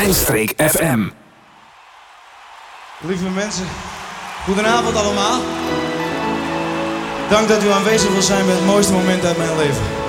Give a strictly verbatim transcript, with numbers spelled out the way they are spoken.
Pijnstreek F M. Lieve mensen, goedenavond allemaal. Dank dat u aanwezig wil zijn bij het mooiste moment uit mijn leven.